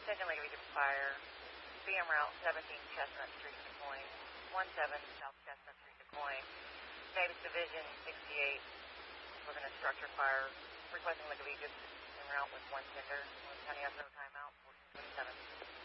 Attention Lake of Egypt Fire. BM Route 17 Chestnut Street, Des Moines. 17 South Chestnut Street, Des Moines. Davis Division 68. We're going to structure fire. Requesting Lake of Egypt en route with one tender. County SO timeout 1427.